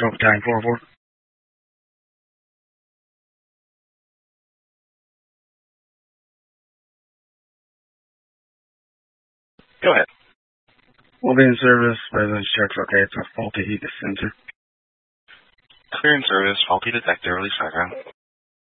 Patrol Battalion 404. Go ahead. We'll be in service. Residence checks okay. It's a faulty heat sensor. Clear in service. Faulty detector. Release background.